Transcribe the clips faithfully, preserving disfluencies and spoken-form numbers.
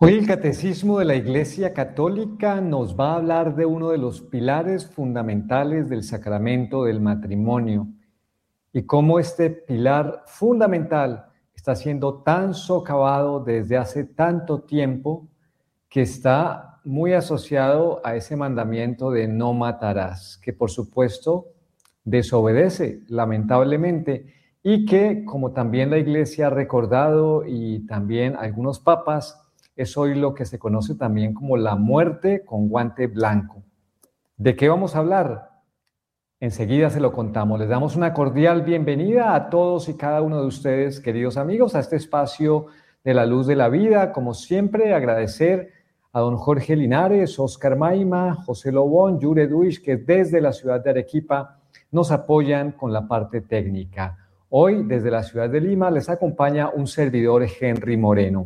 Hoy el Catecismo de la Iglesia Católica nos va a hablar de uno de los pilares fundamentales del sacramento del matrimonio y cómo este pilar fundamental está siendo tan socavado desde hace tanto tiempo que está muy asociado a ese mandamiento de no matarás, que por supuesto desobedece lamentablemente y que, como también la Iglesia ha recordado y también algunos papas, es hoy lo que se conoce también como la muerte con guante blanco. ¿De qué vamos a hablar? Enseguida se lo contamos. Les damos una cordial bienvenida a todos y cada uno de ustedes, queridos amigos, a este espacio de la luz de la vida. Como siempre, agradecer a don Jorge Linares, Oscar Maima, José Lobón, Yure Duish, que desde la ciudad de Arequipa nos apoyan con la parte técnica. Hoy, desde la ciudad de Lima, les acompaña un servidor, Henry Moreno.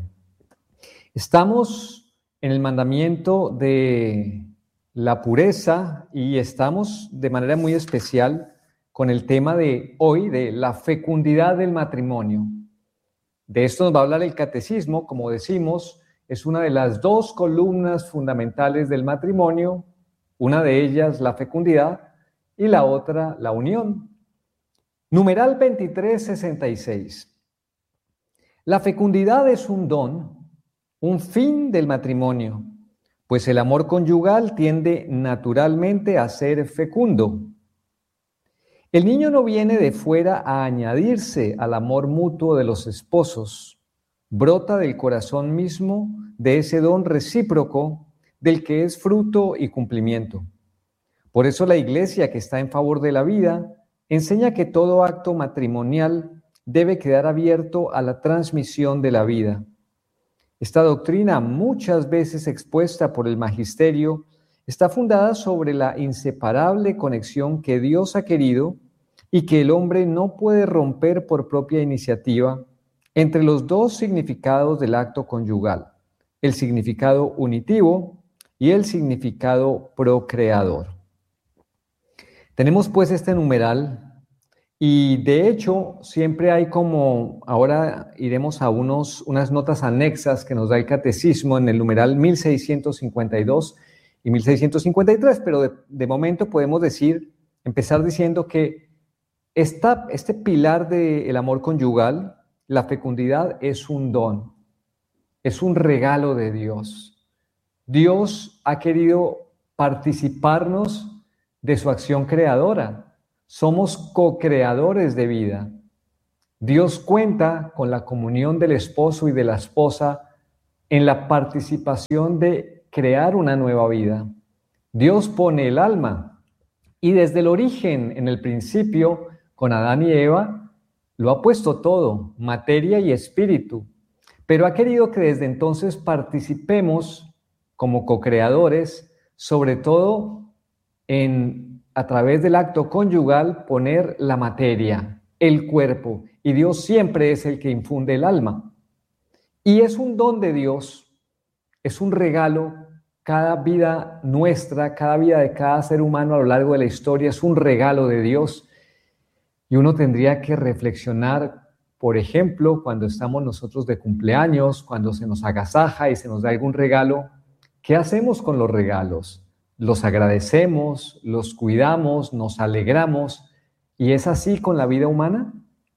Estamos en el mandamiento de la pureza y estamos de manera muy especial con el tema de hoy de la fecundidad del matrimonio. De esto nos va a hablar el catecismo, como decimos, es una de las dos columnas fundamentales del matrimonio, una de ellas la fecundidad y la otra la unión. Numeral veintitrés sesenta y seis. La fecundidad es un don, un fin del matrimonio, pues el amor conyugal tiende naturalmente a ser fecundo. El niño no viene de fuera a añadirse al amor mutuo de los esposos, brota del corazón mismo de ese don recíproco del que es fruto y cumplimiento. Por eso la Iglesia, que está en favor de la vida, enseña que todo acto matrimonial debe quedar abierto a la transmisión de la vida. Esta doctrina, muchas veces expuesta por el magisterio, está fundada sobre la inseparable conexión que Dios ha querido y que el hombre no puede romper por propia iniciativa entre los dos significados del acto conyugal, el significado unitivo y el significado procreador. Tenemos pues este numeral. Y de hecho, siempre hay como, ahora iremos a unos, unas notas anexas que nos da el catecismo en el numeral mil seiscientos cincuenta y dos y mil seiscientos cincuenta y tres, pero de, de momento podemos decir, empezar diciendo que esta, este pilar del amor conyugal, la fecundidad, es un don, es un regalo de Dios. Dios ha querido participarnos de su acción creadora. Somos co-creadores de vida. Dios cuenta con la comunión del esposo y de la esposa en la participación de crear una nueva vida. Dios pone el alma y desde el origen, en el principio, con Adán y Eva, lo ha puesto todo, materia y espíritu, pero ha querido que desde entonces participemos como co-creadores, sobre todo en a través del acto conyugal, poner la materia, el cuerpo, y Dios siempre es el que infunde el alma. Y es un don de Dios, es un regalo, cada vida nuestra, cada vida de cada ser humano a lo largo de la historia es un regalo de Dios. Y uno tendría que reflexionar, por ejemplo, cuando estamos nosotros de cumpleaños, cuando se nos agasaja y se nos da algún regalo, ¿qué hacemos con los regalos? Los agradecemos, los cuidamos, nos alegramos. ¿Y es así con la vida humana?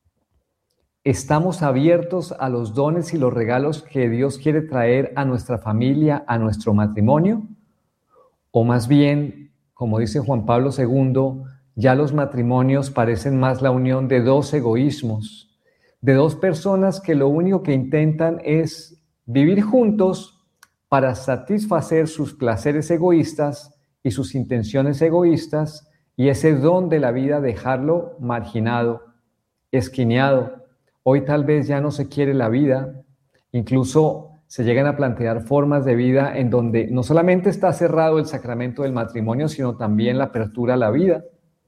¿Estamos abiertos a los dones y los regalos que Dios quiere traer a nuestra familia, a nuestro matrimonio? O más bien, como dice Juan Pablo segundo, ya los matrimonios parecen más la unión de dos egoísmos, de dos personas que lo único que intentan es vivir juntos para satisfacer sus placeres egoístas y sus intenciones egoístas, y ese don de la vida dejarlo marginado, esquineado. Hoy tal vez ya no se quiere la vida, incluso se llegan a plantear formas de vida en donde no solamente está cerrado el sacramento del matrimonio, sino también la apertura a la vida.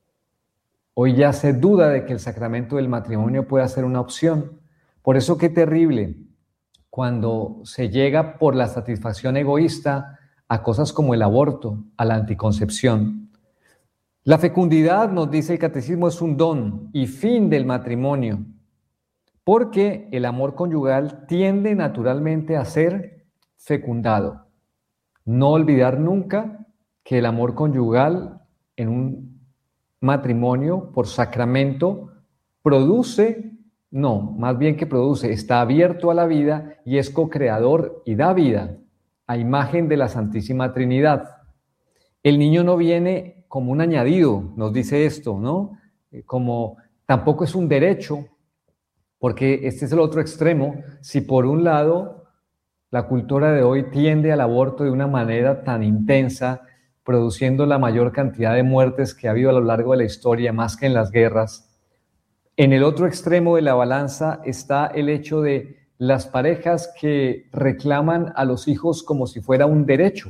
Hoy ya se duda de que el sacramento del matrimonio pueda ser una opción. Por eso qué terrible cuando se llega por la satisfacción egoísta a cosas como el aborto, a la anticoncepción. La fecundidad, nos dice el catecismo, es un don y fin del matrimonio, porque el amor conyugal tiende naturalmente a ser fecundado. No olvidar nunca que el amor conyugal en un matrimonio por sacramento produce, no, más bien que produce, está abierto a la vida y es co-creador y da vida a imagen de la Santísima Trinidad. El niño no viene como un añadido, nos dice esto, ¿no? Como tampoco es un derecho, porque este es el otro extremo. Si por un lado la cultura de hoy tiende al aborto de una manera tan intensa, produciendo la mayor cantidad de muertes que ha habido a lo largo de la historia, más que en las guerras, en el otro extremo de la balanza está el hecho de las parejas que reclaman a los hijos como si fuera un derecho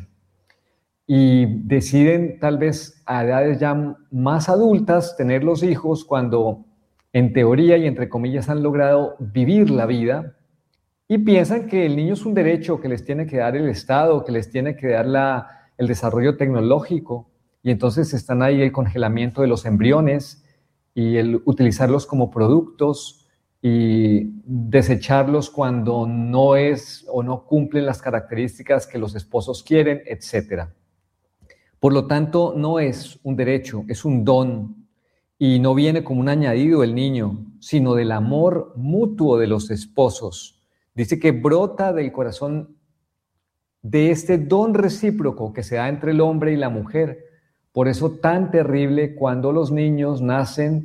y deciden tal vez a edades ya más adultas tener los hijos cuando en teoría y entre comillas han logrado vivir la vida y piensan que el niño es un derecho que les tiene que dar el Estado, que les tiene que dar la, el desarrollo tecnológico y entonces están ahí el congelamiento de los embriones y el utilizarlos como productos y desecharlos cuando no es o no cumplen las características que los esposos quieren, etcétera. Por lo tanto, no es un derecho, es un don y no viene como un añadido del niño, sino del amor mutuo de los esposos. Dice que brota del corazón de este don recíproco que se da entre el hombre y la mujer. Por eso tan terrible cuando los niños nacen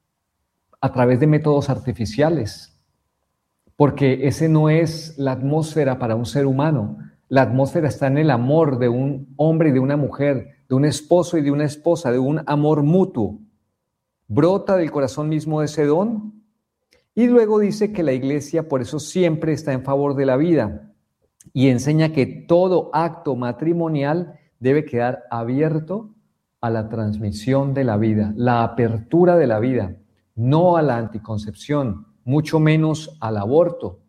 a través de métodos artificiales, porque ese no es la atmósfera para un ser humano. La atmósfera está en el amor de un hombre y de una mujer, de un esposo y de una esposa, de un amor mutuo. Brota del corazón mismo de ese don. Y luego dice que la Iglesia por eso siempre está en favor de la vida y enseña que todo acto matrimonial debe quedar abierto a la transmisión de la vida, la apertura de la vida, no a la anticoncepción, mucho menos al aborto.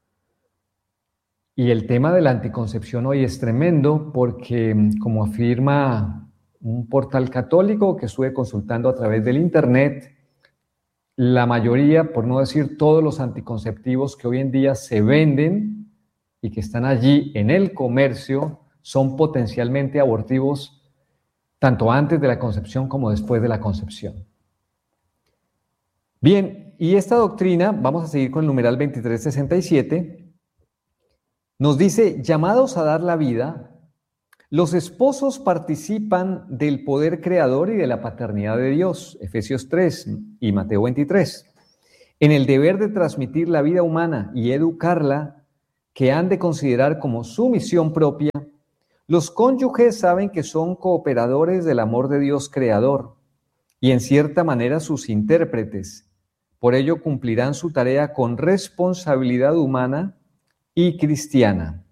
Y el tema de la anticoncepción hoy es tremendo porque, como afirma un portal católico que estuve consultando a través del internet, la mayoría, por no decir todos los anticonceptivos que hoy en día se venden y que están allí en el comercio, son potencialmente abortivos tanto antes de la concepción como después de la concepción. Bien, y esta doctrina, vamos a seguir con el numeral veintitrés sesenta y siete, nos dice, llamados a dar la vida, los esposos participan del poder creador y de la paternidad de Dios, Efesios tres y Mateo veintitrés, en el deber de transmitir la vida humana y educarla, que han de considerar como su misión propia. Los cónyuges saben que son cooperadores del amor de Dios creador y en cierta manera sus intérpretes. Por ello cumplirán su tarea con responsabilidad humana y cristiana.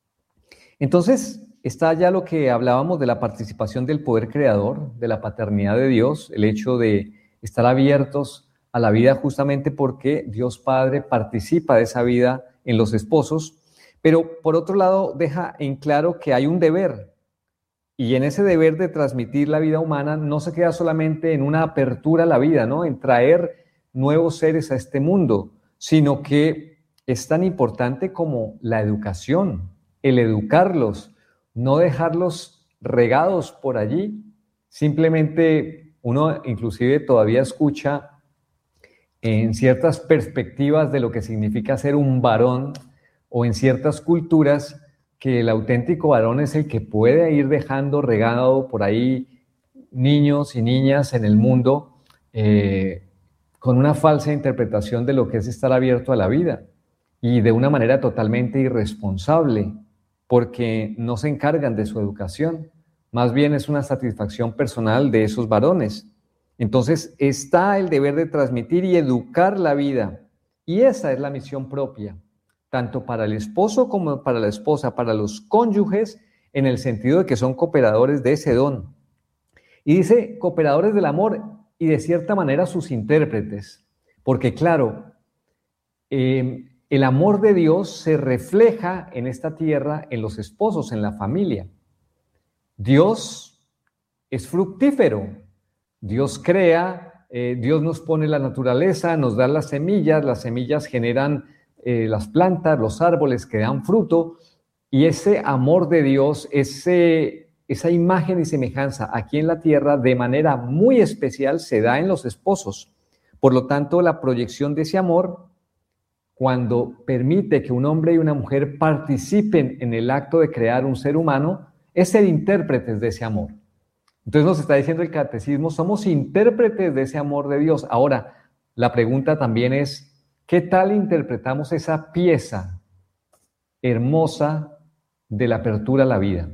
Entonces, está ya lo que hablábamos de la participación del poder creador, de la paternidad de Dios, el hecho de estar abiertos a la vida justamente porque Dios Padre participa de esa vida en los esposos, pero por otro lado deja en claro que hay un deber, y en ese deber de transmitir la vida humana no se queda solamente en una apertura a la vida, ¿no? En traer nuevos seres a este mundo, sino que es tan importante como la educación, el educarlos, no dejarlos regados por allí. Simplemente uno inclusive todavía escucha en ciertas perspectivas de lo que significa ser un varón o en ciertas culturas que el auténtico varón es el que puede ir dejando regado por ahí niños y niñas en el mundo eh, con una falsa interpretación de lo que es estar abierto a la vida y de una manera totalmente irresponsable, porque no se encargan de su educación, más bien es una satisfacción personal de esos varones. Entonces está el deber de transmitir y educar la vida, y esa es la misión propia, tanto para el esposo como para la esposa, para los cónyuges, en el sentido de que son cooperadores de ese don. Y dice cooperadores del amor y de cierta manera sus intérpretes, porque claro, eh, el amor de Dios se refleja en esta tierra, en los esposos, en la familia. Dios es fructífero, Dios crea, eh, Dios nos pone la naturaleza, nos da las semillas, las semillas generan eh, las plantas, los árboles que dan fruto, Y ese amor de Dios, ese, esa imagen y semejanza aquí en la tierra, de manera muy especial, se da en los esposos. Por lo tanto, la proyección de ese amor, cuando permite que un hombre y una mujer participen en el acto de crear un ser humano, es ser intérpretes de ese amor. Entonces nos está diciendo el catecismo, somos intérpretes de ese amor de Dios. Ahora, la pregunta también es, ¿qué tal interpretamos esa pieza hermosa de la apertura a la vida?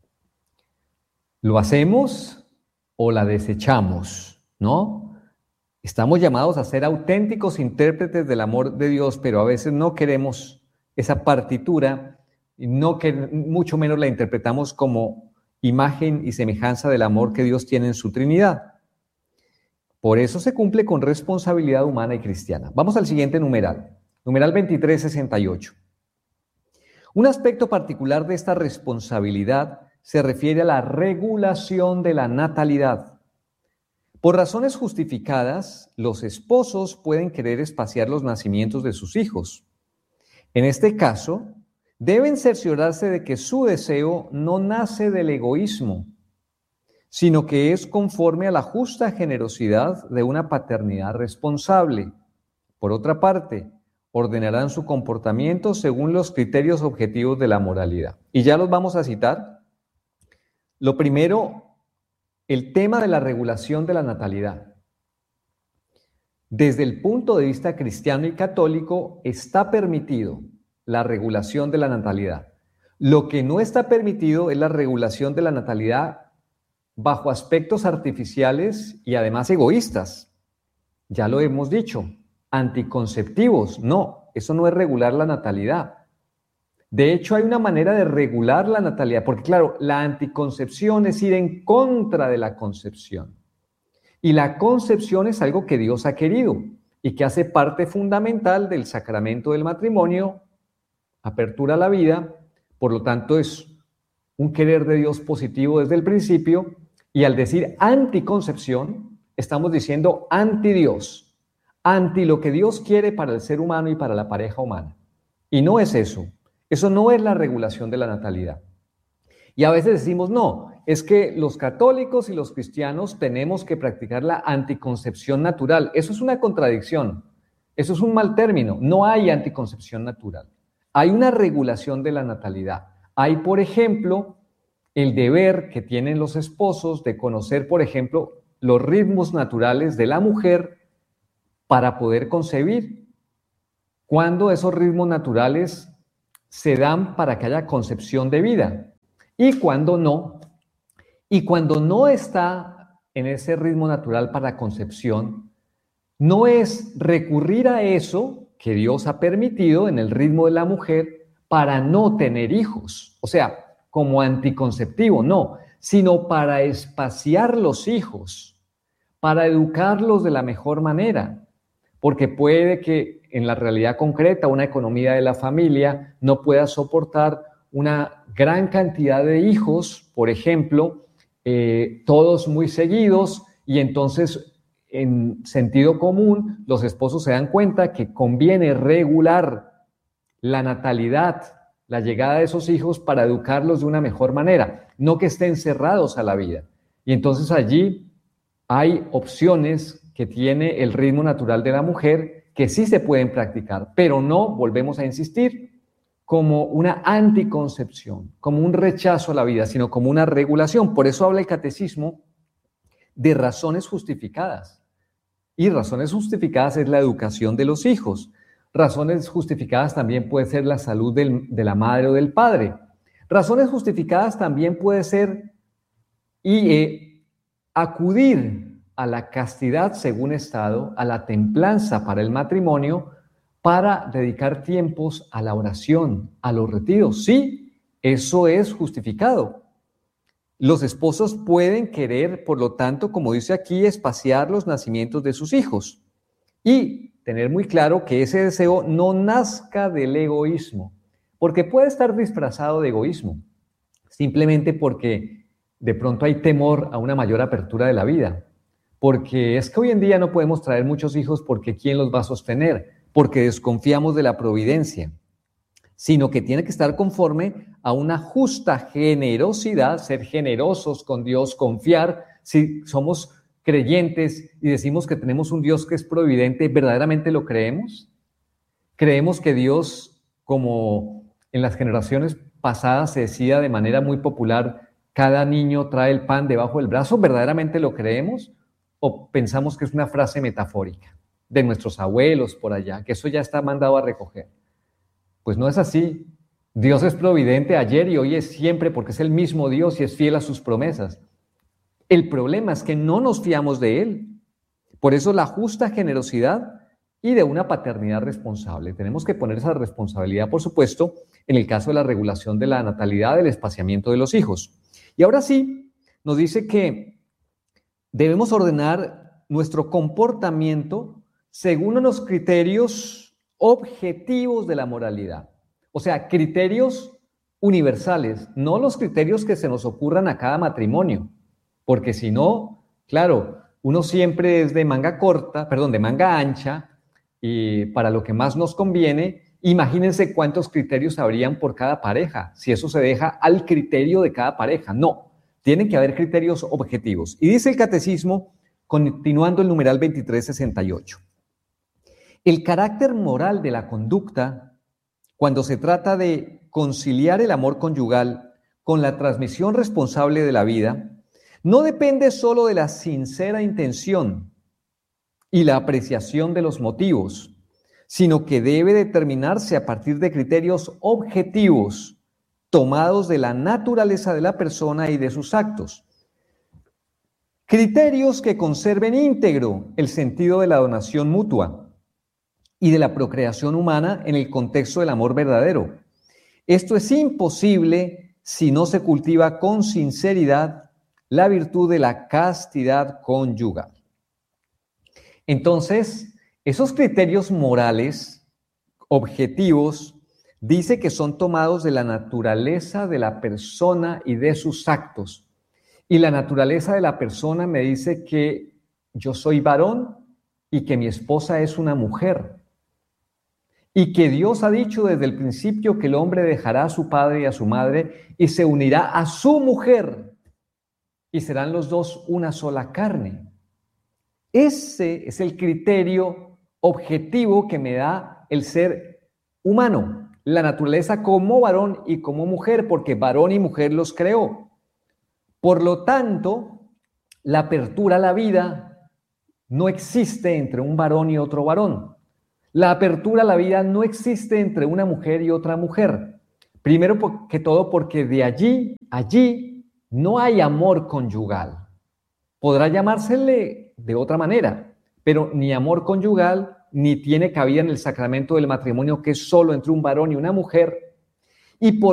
¿Lo hacemos o la desechamos? ¿No? Estamos llamados a ser auténticos intérpretes del amor de Dios, pero a veces no queremos esa partitura, y no que, mucho menos la interpretamos como imagen y semejanza del amor que Dios tiene en su Trinidad. Por eso se cumple con responsabilidad humana y cristiana. Vamos al siguiente numeral, numeral veintitrés sesenta y ocho. Un aspecto particular de esta responsabilidad se refiere a la regulación de la natalidad. Por razones justificadas, los esposos pueden querer espaciar los nacimientos de sus hijos. En este caso, deben cerciorarse de que su deseo no nace del egoísmo, sino que es conforme a la justa generosidad de una paternidad responsable. Por otra parte, ordenarán su comportamiento según los criterios objetivos de la moralidad. Y ya los vamos a citar. Lo primero, el tema de la regulación de la natalidad. Desde el punto de vista cristiano y católico, está permitido la regulación de la natalidad. Lo que no está permitido es la regulación de la natalidad bajo aspectos artificiales y además egoístas. Ya lo hemos dicho, anticonceptivos, no, eso no es regular la natalidad. De hecho, hay una manera de regular la natalidad, porque claro, la anticoncepción es ir en contra de la concepción. Y la concepción es algo que Dios ha querido y que hace parte fundamental del sacramento del matrimonio, apertura a la vida, por lo tanto es un querer de Dios positivo desde el principio, y al decir anticoncepción, estamos diciendo anti Dios, anti lo que Dios quiere para el ser humano y para la pareja humana. Y no es eso. Eso no es la regulación de la natalidad. Y a veces decimos, no, es que los católicos y los cristianos tenemos que practicar la anticoncepción natural. Eso es una contradicción, eso es un mal término. No hay anticoncepción natural. Hay una regulación de la natalidad. Hay, por ejemplo, el deber que tienen los esposos de conocer, por ejemplo, los ritmos naturales de la mujer para poder concebir. Cuando esos ritmos naturales se dan para que haya concepción de vida y cuando no, y cuando no está en ese ritmo natural para concepción, no es recurrir a eso que Dios ha permitido en el ritmo de la mujer para no tener hijos, o sea, como anticonceptivo, no, sino para espaciar los hijos, para educarlos de la mejor manera, porque puede que en la realidad concreta una economía de la familia no pueda soportar una gran cantidad de hijos, por ejemplo, eh, todos muy seguidos, y entonces en sentido común los esposos se dan cuenta que conviene regular la natalidad, la llegada de esos hijos para educarlos de una mejor manera, no que estén cerrados a la vida. Y entonces allí hay opciones que tiene el ritmo natural de la mujer que sí se pueden practicar, pero no, volvemos a insistir, como una anticoncepción, como un rechazo a la vida, sino como una regulación. Por eso habla el catecismo de razones justificadas. Y razones justificadas es la educación de los hijos. Razones justificadas también puede ser la salud del, de la madre o del padre. Razones justificadas también puede ser y eh, acudir a la castidad según estado, a la templanza para el matrimonio, para dedicar tiempos a la oración, a los retiros. Sí, eso es justificado. Los esposos pueden querer, por lo tanto, como dice aquí, espaciar los nacimientos de sus hijos y tener muy claro que ese deseo no nazca del egoísmo, porque puede estar disfrazado de egoísmo, simplemente porque de pronto hay temor a una mayor apertura de la vida. Porque es que hoy en día no podemos traer muchos hijos porque ¿quién los va a sostener? Porque desconfiamos de la providencia. sino que tiene que estar conforme a una justa generosidad, ser generosos con Dios, confiar. Si somos creyentes y decimos que tenemos un Dios que es providente, ¿verdaderamente lo creemos? ¿Creemos que Dios, como en las generaciones pasadas se decía de manera muy popular, cada niño trae el pan debajo del brazo? ¿Verdaderamente lo creemos? ¿O pensamos que es una frase metafórica de nuestros abuelos por allá, que eso ya está mandado a recoger? Pues no es así. Dios es providente ayer y hoy es siempre, porque es el mismo Dios y es fiel a sus promesas. El problema es que no nos fiamos de Él. Por eso la justa generosidad y de una paternidad responsable. Tenemos que poner esa responsabilidad, por supuesto, en el caso de la regulación de la natalidad, del espaciamiento de los hijos. Y ahora sí, nos dice que debemos ordenar nuestro comportamiento según unos criterios objetivos de la moralidad. O sea, criterios universales, no los criterios que se nos ocurran a cada matrimonio. Porque si no, claro, uno siempre es de manga corta, perdón, de manga ancha, y para lo que más nos conviene. Imagínense cuántos criterios habrían por cada pareja, si eso se deja al criterio de cada pareja. No, tienen que haber criterios objetivos. Y dice el Catecismo, continuando el numeral veintitrés sesenta y ocho, el carácter moral de la conducta, cuando se trata de conciliar el amor conyugal con la transmisión responsable de la vida, no depende solo de la sincera intención y la apreciación de los motivos, sino que debe determinarse a partir de criterios objetivos tomados de la naturaleza de la persona y de sus actos. Criterios que conserven íntegro el sentido de la donación mutua y de la procreación humana en el contexto del amor verdadero. Esto es imposible si no se cultiva con sinceridad la virtud de la castidad conyugal. Entonces, esos criterios morales, objetivos, dice que son tomados de la naturaleza de la persona y de sus actos. Y la naturaleza de la persona me dice que yo soy varón y que mi esposa es una mujer. Y que Dios ha dicho desde el principio que el hombre dejará a su padre y a su madre y se unirá a su mujer y serán los dos una sola carne. Ese es el criterio objetivo que me da el ser humano, la naturaleza como varón y como mujer, porque varón y mujer los creó. Por lo tanto, la apertura a la vida no existe entre un varón y otro varón. La apertura a la vida no existe entre una mujer y otra mujer. Primero que todo porque de allí, allí no hay amor conyugal. Podrá llamársele de otra manera, pero ni amor conyugal, ni tiene cabida en el sacramento del matrimonio, que es solo entre un varón y una mujer. Y por